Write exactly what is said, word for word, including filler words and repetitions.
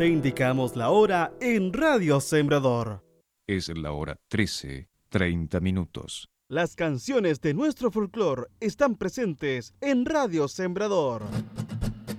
Te indicamos la hora en Radio Sembrador. Es la hora trece, treinta minutos. Las canciones de nuestro folclore están presentes en Radio Sembrador.